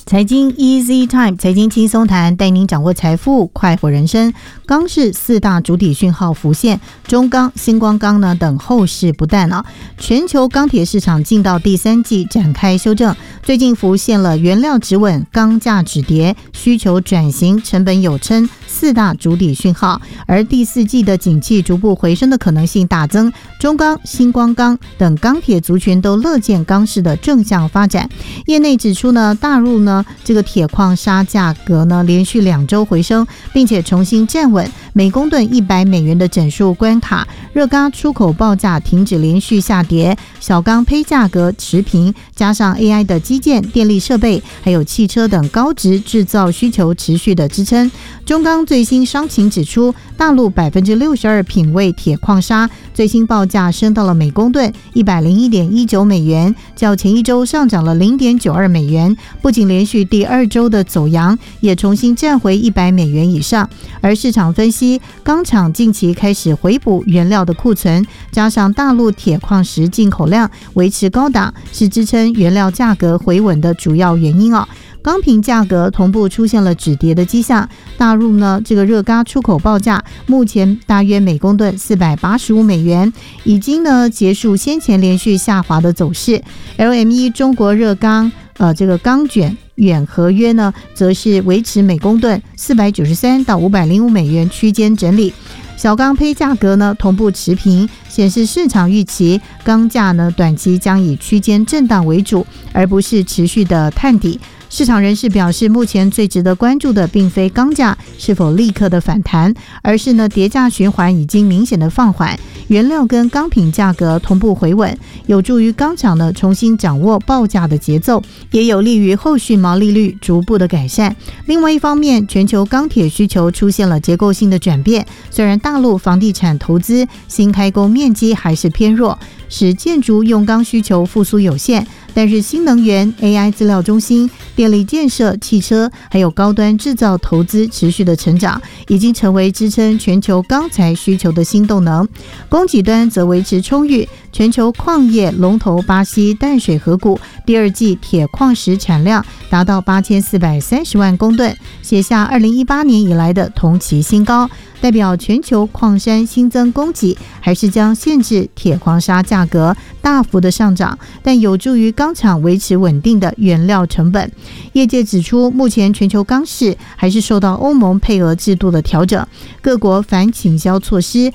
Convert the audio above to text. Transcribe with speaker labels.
Speaker 1: 财经 Easy Time， 财经轻松谈，带您掌握财富，快活人生。钢市四大主体讯号浮现，中钢、新光钢呢等后市不淡啊。全球钢铁市场进到第三季展开修正，最近浮现了原料止稳、钢价止跌、需求转型、成本有撑四大主体讯号，而第四季的景气逐步回升的可能性大增。中钢、新光钢等钢铁族群都乐见钢市的正向发展。业内指出呢，大陆呢这个铁矿砂价格呢连续2周回升，并且重新站稳每公吨$100的整数关卡，热轧出口报价停止连续下跌，小钢坯价格持平，加上 AI 的基建、电力设备还有汽车等高值制造需求持续的支撑。中钢最新商情指出，大陆62%品位铁矿砂最新报价升到了每公吨$101.19，较前一周上涨了$0.92，不仅连续第2周的走阳，也重新站回$100以上。而市场分析，钢厂近期开始回补原料的库存，加上大陆铁矿石进口量维持高档，是支撑原料价格回稳的主要原因啊。钢品价格同步出现了止跌的迹象，大陆呢这个热轧出口报价目前大约每公吨$485，已经呢结束先前连续下滑的走势。LME 中国热钢这个钢卷远合约呢，则是维持每公吨$493到$505区间整理。小钢坯价格呢同步持平，显示市场预期钢价呢短期将以区间震荡为主，而不是持续的探底。市场人士表示，目前最值得关注的并非钢价是否立刻的反弹，而是呢跌价循环已经明显的放缓，原料跟钢品价格同步回稳，有助于钢厂呢重新掌握报价的节奏，也有利于后续毛利率逐步的改善。另外一方面，全球钢铁需求出现了结构性的转变，虽然大陆房地产投资新开工面积还是偏弱，使建筑用钢需求复苏有限，但是新能源、AI 资料中心、电力建设、汽车还有高端制造投资持续的成长，已经成为支撑全球钢材需求的新动能。供给端则维持充裕，全球矿业龙头巴西淡水河谷第2季铁矿石产量达到8430万公吨，写下2018年以来的同期新高，代表全球矿山新增供给还是将限制铁矿砂价格大幅的上涨，但有助于钢厂维持稳定的原料成本。业界指出，目前全球钢市还是受到欧盟配额制度的调整，各国反倾销措施